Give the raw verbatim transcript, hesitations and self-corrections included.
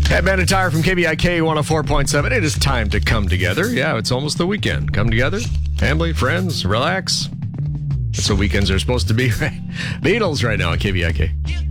Pat Benatar from K B I K one oh four point seven. It is time to come together. Yeah, it's almost the weekend. Come together, family, friends, relax. That's what weekends are supposed to be, right? Beatles right now on K B I K.